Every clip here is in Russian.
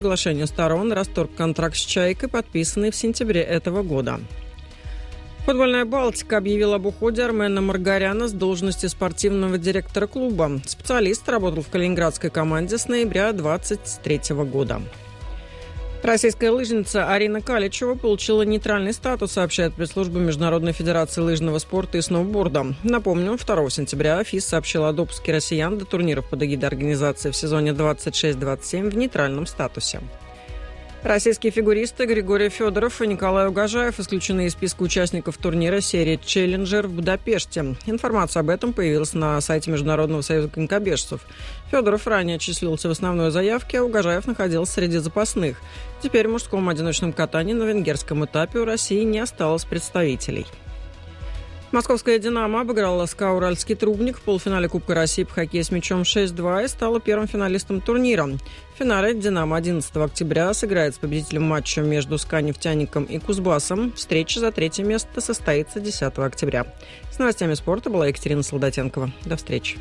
Соглашение сторон расторг контракт с «Чайкой», подписанный в сентябре этого года. Футбольная «Балтика» объявила об уходе Армена Маргаряна с должности спортивного директора клуба. Специалист работал в калининградской команде с ноября 2023 года. Российская лыжница Арина Каличева получила нейтральный статус, сообщает пресс-служба Международной федерации лыжного спорта и сноуборда. Напомню, 2 сентября ФИС сообщила о допуске россиян до турниров под эгидой организации в сезоне 26-27 в нейтральном статусе. Российские фигуристы Григорий Федоров и Николай Угожаев исключены из списка участников турнира серии «Челленджер» в Будапеште. Информация об этом появилась на сайте Международного союза конькобежцев. Федоров ранее числился в основной заявке, а Угожаев находился среди запасных. Теперь в мужском одиночном катании на венгерском этапе у России не осталось представителей. Московская «Динамо» обыграла СКА «Уральский Трубник» в полуфинале Кубка России по хоккею с мячом 6-2 и стала первым финалистом турнира. В финале «Динамо» 11 октября сыграет с победителем матча между СКА «Нефтяником» и «Кузбассом». Встреча за третье место состоится 10 октября. С новостями спорта была Екатерина Солдатенкова. До встречи.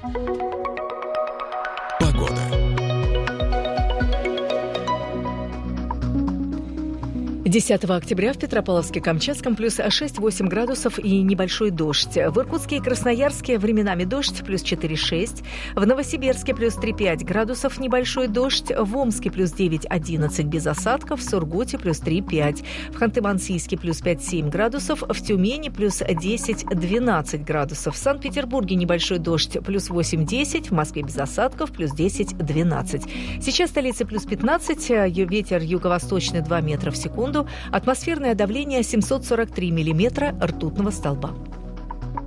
Погода. 10 октября в Петропавловске-Камчатском плюс 6-8 градусов и небольшой дождь. В Иркутске и Красноярске временами дождь плюс 4-6. В Новосибирске плюс 3-5 градусов, небольшой дождь. В Омске плюс 9-11 без осадков. В Сургуте плюс 3-5. В Ханты-Мансийске плюс 5-7 градусов. В Тюмени плюс 10-12 градусов. В Санкт-Петербурге небольшой дождь плюс 8-10. В Москве без осадков плюс 10-12. Сейчас в столице плюс 15. Ветер юго-восточный 2 метра в секунду. Атмосферное давление 743 миллиметра ртутного столба.